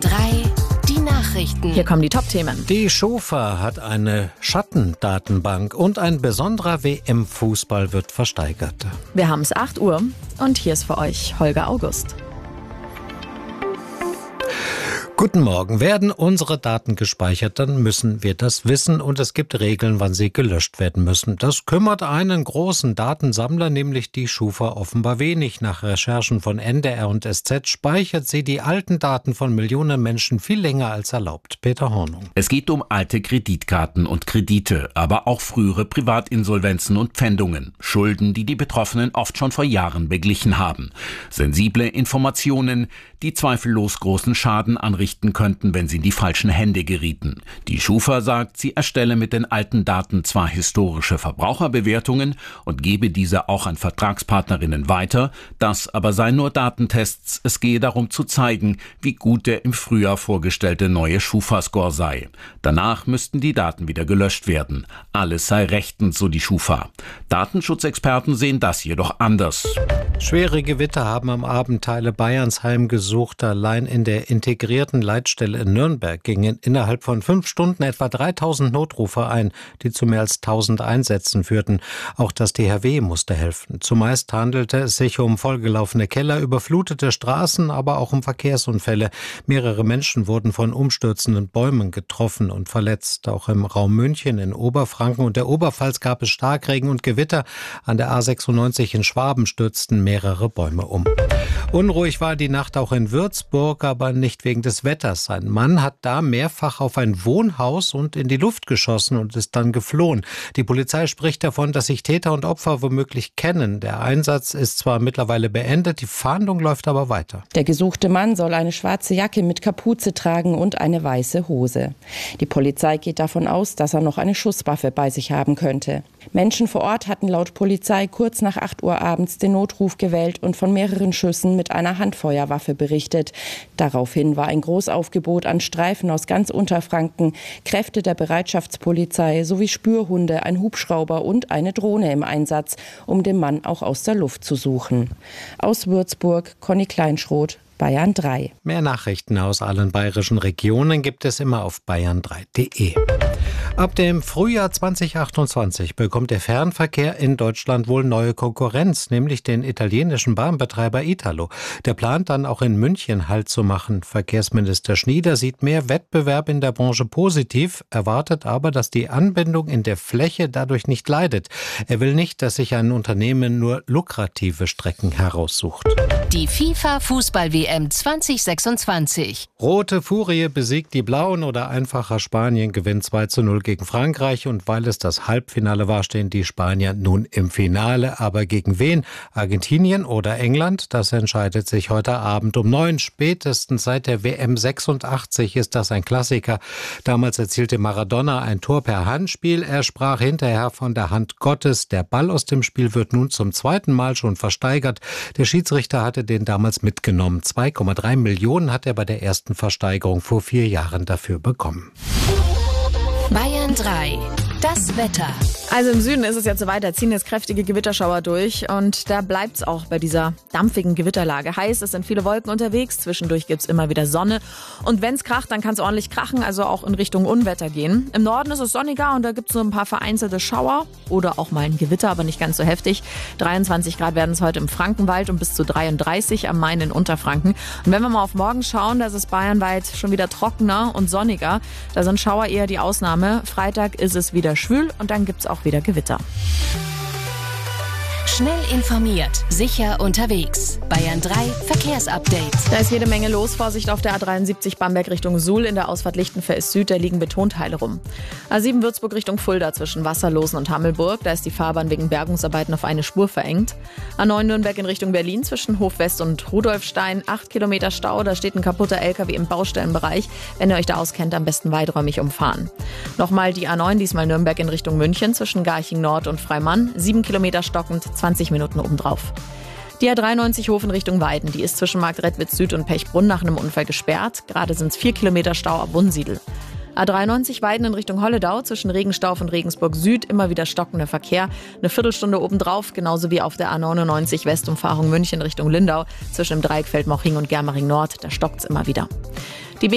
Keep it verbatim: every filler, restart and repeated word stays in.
drei, die Nachrichten. Hier kommen die Top-Themen. Die Schufa hat eine Schattendatenbank und ein besonderer W M-Fußball wird versteigert. Wir haben es acht Uhr und hier ist für euch Holger August. Guten Morgen. Werden unsere Daten gespeichert, dann müssen wir das wissen und es gibt Regeln, wann sie gelöscht werden müssen. Das kümmert einen großen Datensammler, nämlich die Schufa, offenbar wenig. Nach Recherchen von N D R und S Z speichert sie die alten Daten von Millionen Menschen viel länger als erlaubt. Peter Hornung. Es geht um alte Kreditkarten und Kredite, aber auch frühere Privatinsolvenzen und Pfändungen. Schulden, die die Betroffenen oft schon vor Jahren beglichen haben. Sensible Informationen, die zweifellos großen Schaden anrichten könnten, wenn sie in die falschen Hände gerieten. Die Schufa sagt, sie erstelle mit den alten Daten zwar historische Verbraucherbewertungen und gebe diese auch an Vertragspartnerinnen weiter, das aber seien nur Datentests. Es gehe darum zu zeigen, wie gut der im Frühjahr vorgestellte neue Schufa-Score sei. Danach müssten die Daten wieder gelöscht werden. Alles sei rechtens, so die Schufa. Datenschutzexperten sehen das jedoch anders. Schwere Gewitter haben am Abend Teile Bayerns heimgesucht. Allein in der integrierten Leitstelle in Nürnberg gingen innerhalb von fünf Stunden etwa dreitausend Notrufe ein, die zu mehr als tausend Einsätzen führten. Auch das D H W musste helfen. Zumeist handelte es sich um vollgelaufene Keller, überflutete Straßen, aber auch um Verkehrsunfälle. Mehrere Menschen wurden von umstürzenden Bäumen getroffen und verletzt. Auch im Raum München, in Oberfranken und der Oberpfalz gab es Starkregen und Gewitter. An der A sechsundneunzig in Schwaben stürzten mehrere Bäume um. Unruhig war die Nacht auch in Würzburg, aber nicht wegen des Wetters. Ein Mann hat da mehrfach auf ein Wohnhaus und in die Luft geschossen und ist dann geflohen. Die Polizei spricht davon, dass sich Täter und Opfer womöglich kennen. Der Einsatz ist zwar mittlerweile beendet, die Fahndung läuft aber weiter. Der gesuchte Mann soll eine schwarze Jacke mit Kapuze tragen und eine weiße Hose. Die Polizei geht davon aus, dass er noch eine Schusswaffe bei sich haben könnte. Menschen vor Ort hatten laut Polizei kurz nach acht Uhr abends den Notruf gewählt und von mehreren Schüssen mit einer Handfeuerwaffe berichtet. Daraufhin war ein Großaufgebot an Streifen aus ganz Unterfranken, Kräfte der Bereitschaftspolizei sowie Spürhunde, ein Hubschrauber und eine Drohne im Einsatz, um den Mann auch aus der Luft zu suchen. Aus Würzburg, Conny Kleinschroth, Bayern drei. Mehr Nachrichten aus allen bayerischen Regionen gibt es immer auf bayern drei punkt de. Ab dem Frühjahr zweitausendachtundzwanzig bekommt der Fernverkehr in Deutschland wohl neue Konkurrenz, nämlich den italienischen Bahnbetreiber Italo. Der plant dann auch in München Halt zu machen. Verkehrsminister Schnieder sieht mehr Wettbewerb in der Branche positiv, erwartet aber, dass die Anbindung in der Fläche dadurch nicht leidet. Er will nicht, dass sich ein Unternehmen nur lukrative Strecken heraussucht. Die FIFA-Fußball-W M zweitausendsechsundzwanzig. Rote Furie besiegt die Blauen oder einfacher Spanien gewinnt zwei zu null gegen Frankreich. Und weil es das Halbfinale war, stehen die Spanier nun im Finale. Aber gegen wen? Argentinien oder England? Das entscheidet sich heute Abend um neun. Spätestens seit der W M sechsundachtzig ist das ein Klassiker. Damals erzielte Maradona ein Tor per Handspiel. Er sprach hinterher von der Hand Gottes. Der Ball aus dem Spiel wird nun zum zweiten Mal schon versteigert. Der Schiedsrichter hatte den damals mitgenommen. zwei Komma drei Millionen hat er bei der ersten Versteigerung vor vier Jahren dafür bekommen. Bayern drei. Das Wetter. Also im Süden ist es jetzt soweit, da ziehen jetzt kräftige Gewitterschauer durch und da bleibt es auch bei dieser dampfigen Gewitterlage. Heiß, es sind viele Wolken unterwegs, zwischendurch gibt es immer wieder Sonne und wenn es kracht, dann kann es ordentlich krachen, also auch in Richtung Unwetter gehen. Im Norden ist es sonniger und da gibt es so ein paar vereinzelte Schauer oder auch mal ein Gewitter, aber nicht ganz so heftig. dreiundzwanzig Grad werden es heute im Frankenwald und bis zu dreiunddreißig am Main in Unterfranken. Und wenn wir mal auf morgen schauen, da ist es bayernweit schon wieder trockener und sonniger. Da sind Schauer eher die Ausnahme. Freitag ist es wieder schwül und dann gibt es auch wieder Gewitter. Schnell informiert, sicher unterwegs. Bayern drei Verkehrsupdate. Da ist jede Menge los. Vorsicht auf der A dreiundsiebzig Bamberg Richtung Suhl. In der Ausfahrt Lichtenfels Süd, da liegen Betonteile rum. A sieben Würzburg Richtung Fulda zwischen Wasserlosen und Hammelburg. Da ist die Fahrbahn wegen Bergungsarbeiten auf eine Spur verengt. A neun Nürnberg in Richtung Berlin zwischen Hofwest und Rudolfstein. Acht Kilometer Stau. Da steht ein kaputter L K W im Baustellenbereich. Wenn ihr euch da auskennt, am besten weiträumig umfahren. Nochmal die A neun, diesmal Nürnberg in Richtung München zwischen Garching Nord und Freimann. Sieben Kilometer stockend, zwanzig Minuten obendrauf. Die A dreiundneunzig Hof in Richtung Weiden, die ist zwischen Marktredwitz Süd und Pechbrunn nach einem Unfall gesperrt. Gerade sind es vier Kilometer Stau ab Wunsiedel. A dreiundneunzig Weiden in Richtung Holledau zwischen Regenstauf und Regensburg Süd, immer wieder stockender Verkehr. Eine Viertelstunde obendrauf, genauso wie auf der A neunundneunzig Westumfahrung München Richtung Lindau zwischen dem Dreieck Feldmoching und Germering Nord, da stockt's immer wieder.